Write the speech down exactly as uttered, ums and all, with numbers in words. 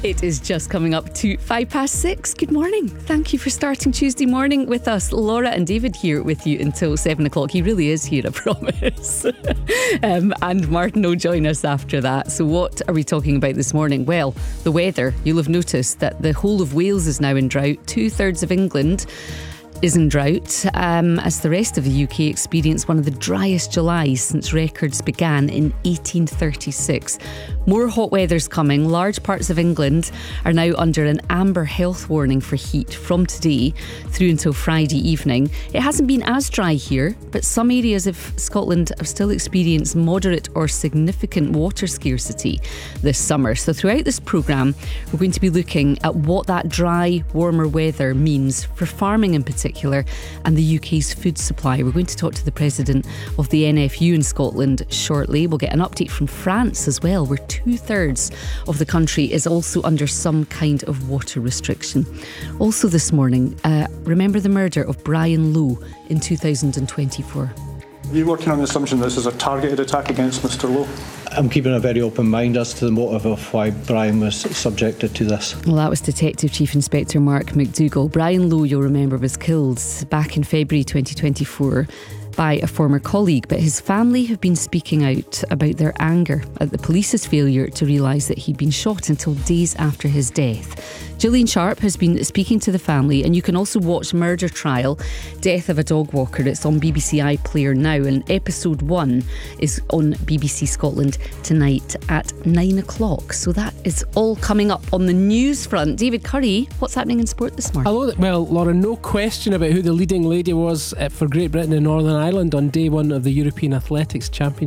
It is just coming up to five past six. Good morning. Thank you for starting Tuesday morning with us. Laura and David here with you until seven o'clock. He really is here, I promise. um, and Martin will join us after that. So what are we talking about this morning? Well, the weather. You'll have noticed that the whole of Wales is now in drought. Two thirds of England is in drought, um, as the rest of the U K experienced one of the driest Julys since records began in eighteen thirty-six. More hot weather's coming. Large parts of England are now under an amber health warning for heat from today through until Friday evening. It hasn't been as dry here, but some areas of Scotland have still experienced moderate or significant water scarcity this summer. So throughout this programme, we're going to be looking at what that dry, warmer weather means for farming in particular and the U K's food supply. We're going to talk to the president of the N F U in Scotland shortly. We'll get an update from France as well, where two-thirds of the country is also under some kind of water restriction. Also this morning, uh, remember the murder of Brian Lowe in two thousand twenty-four. Are you working on the assumption this is a targeted attack against Mr Lowe? I'm keeping a very open mind as to the motive of why Brian was subjected to this. Well, that was Detective Chief Inspector Mark McDougall. Brian Lowe, you'll remember, was killed back in February twenty twenty-four by a former colleague, but his family have been speaking out about their anger at the police's failure to realise that he'd been shot until days after his death. Gillian Sharp has been speaking to the family, and you can also watch Murder Trial, Death of a Dog Walker. It's on B B C iPlayer now, and episode one is on B B C Scotland tonight at nine o'clock. So that is all coming up on the news front. David Curry, what's happening in sport this morning? Hello, well, Laura, no question about who the leading lady was for Great Britain and Northern Ireland on day one of the European Athletics Championship.